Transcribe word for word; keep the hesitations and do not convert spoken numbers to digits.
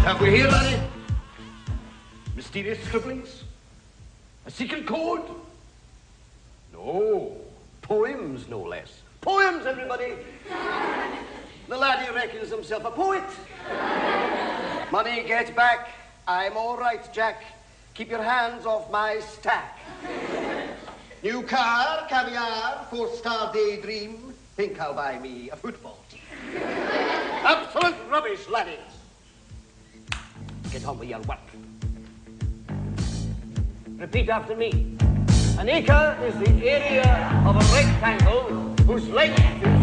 Have we here, laddie? Mysterious scribblings? A secret code? No. Poems, no less. Poems, everybody. The laddie reckons himself a poet. Money, get back. I'm all right, Jack. Keep your hands off my stack. New car, caviar, four-star daydream. Think I'll buy me a football team. Absolute rubbish, laddies. Get on with your work. Repeat after me. An acre is the area of a rectangle whose length is